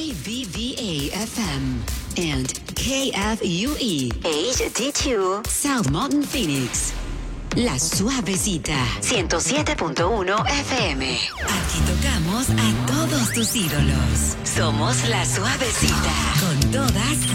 KBVA FM and KFUE HD2 South Mountain, Phoenix. La Suavecita 107.1 FM. Aquí tocamos a todos tus ídolos. Somos La Suavecita con todas